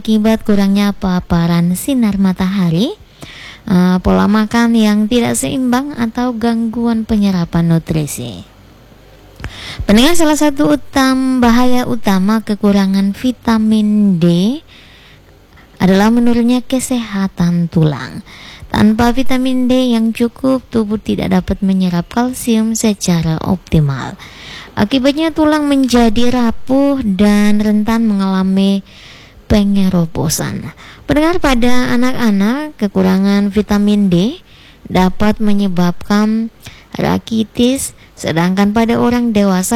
akibat kurangnya paparan sinar matahari, pola makan yang tidak seimbang, atau gangguan penyerapan nutrisi. Pendengar, salah satu bahaya utama kekurangan vitamin D adalah menurunnya kesehatan tulang. Tanpa vitamin D yang cukup, tubuh tidak dapat menyerap kalsium secara optimal. Akibatnya tulang menjadi rapuh dan rentan mengalami pengeroposan. Pendengar, pada anak-anak, kekurangan vitamin D dapat menyebabkan rakitis, sedangkan pada orang dewasa